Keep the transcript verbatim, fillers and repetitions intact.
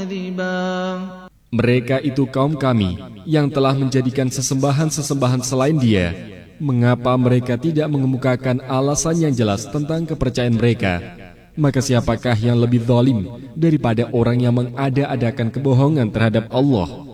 Mereka itu kaum kami yang telah menjadikan sesembahan-sesembahan selain Dia. Mengapa mereka tidak mengemukakan alasan yang jelas tentang kepercayaan mereka? Maka siapakah yang lebih zalim daripada orang yang mengada-adakan kebohongan terhadap Allah?